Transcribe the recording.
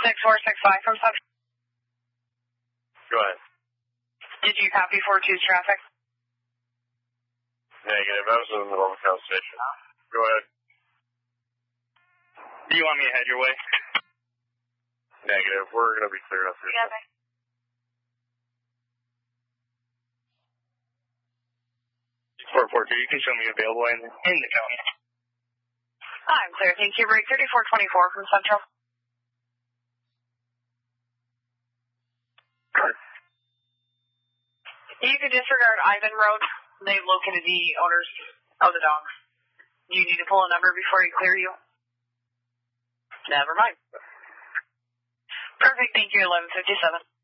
6465 from Central. Go ahead. Did you copy 42's traffic? Negative. I was in the middle of a conversation. Go ahead. Do you want me to head your way? Negative. We're going to be cleared up here. Yeah, okay. 442, you can show me available in the county. I'm clear. Thank you. Break 3424 from Central. You can disregard Ivan Road. They've located the owners of the dogs. Do you need to pull a number before he clear you? Never mind. Perfect. Thank you. 1157.